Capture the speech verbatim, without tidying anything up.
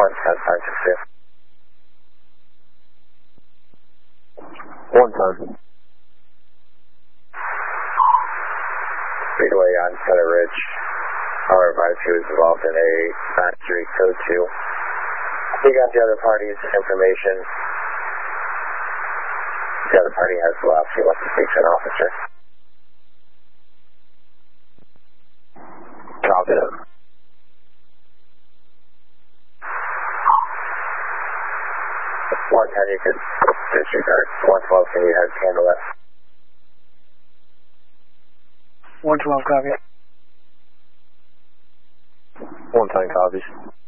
one ten five six two. One ton. Speedway on Center Ridge. Our advisor is involved in a factory code two. We got the other party's information. The other party has left. He wants to speak to an officer. Copy that. one ten, you could disregard. one twelve, can you head handle it? one twelve, copy. one ten copies.